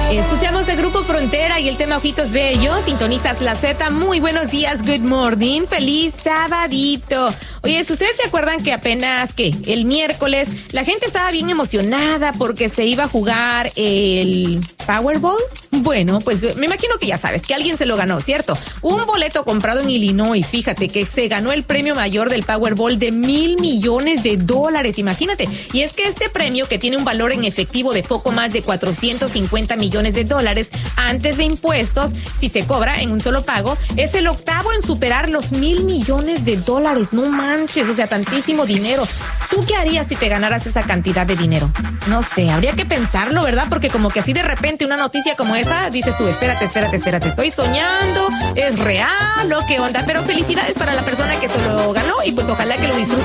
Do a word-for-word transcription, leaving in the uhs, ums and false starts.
Escuchamos el Grupo Frontera y el tema Ojitos Bellos. Sintonizas la Z. Muy buenos días, good morning. Feliz sabadito. Oye, ¿ustedes se acuerdan que apenas, que el miércoles, la gente estaba bien emocionada porque se iba a jugar el Powerball? Bueno, pues me imagino que ya sabes que alguien se lo ganó, ¿cierto? Un boleto comprado en Illinois, fíjate, que se ganó el premio mayor del Powerball de mil millones de dólares, imagínate. Y es que este premio, que tiene un valor en efectivo de poco más de cuatrocientos cincuenta millones de dólares antes de impuestos, si se cobra en un solo pago, es el octavo en superar los mil millones de dólares. No manches, o sea, tantísimo dinero. ¿Tú qué harías si te ganaras esa cantidad de dinero? No sé, habría que pensarlo, ¿verdad? Porque como que así de repente una noticia como esa, dices tú, espérate, espérate, espérate, estoy soñando, es real, ¿o qué onda? Pero felicidades para la persona que se lo ganó y pues ojalá que lo disfrute